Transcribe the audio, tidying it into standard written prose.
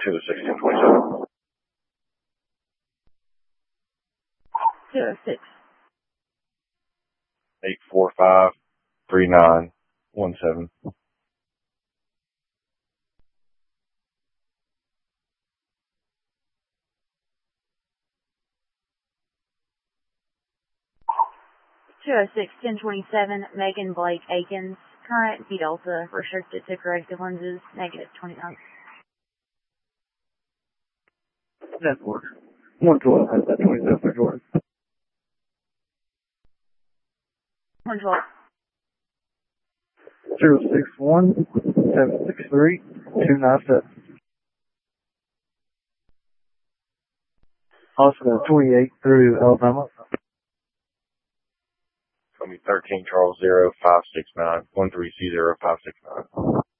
206 1027. 206. 845 3917. (206) 1027, Megan Blake Akins. Current B Delta, restricted to corrective lenses, -29. Network. 112 has that 27 for Jordan. 112. 061 763 297. Hospital 28 through Alabama. 13 Charles 0 569 13C 0569.